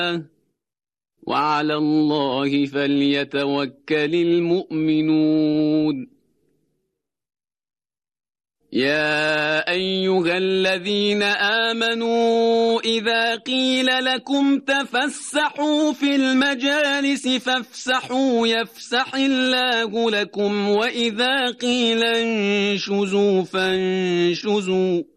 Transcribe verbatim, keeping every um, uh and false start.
وعلى الله فليتوكل المؤمنون. يا أيها الذين آمنوا إذا قيل لكم تفسحوا في المجالس فافسحوا يفسح الله لكم، وإذا قيل انشزوا فانشزوا